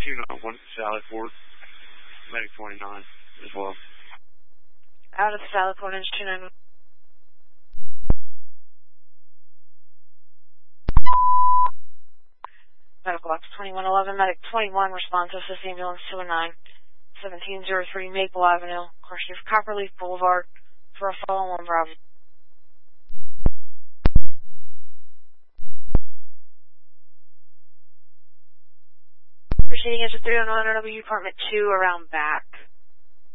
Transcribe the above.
291 Sally Port, medic 29 as well. Out of Sally Port, engine 291. Medical box 2111, medic 21, response to assist ambulance 219, 1703 Maple Avenue, course of Copperleaf Boulevard, for a follow 1 Bravo. Proceeding as a 309 RW Department 2 around back.